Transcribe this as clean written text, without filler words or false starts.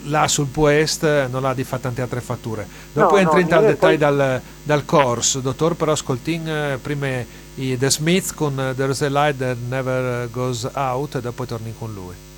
là sul Puest non ha di fa tante altre fatture. Dopo No, entri no, in tal poi dettaglio dal corso, dottor, però ascoltin prima i The Smiths con There's a Light That Never Goes Out e dopo torni con lui.